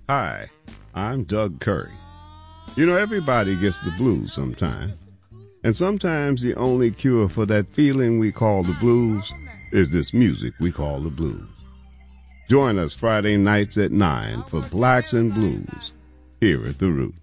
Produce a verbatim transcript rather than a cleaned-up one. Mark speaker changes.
Speaker 1: Hi, I'm Doug Curry. You know, everybody gets the blues sometime. And sometimes the only cure for that feeling we call the blues is this music we call the blues. Join us Friday nights at nine for Blacks and Blues here at The Root.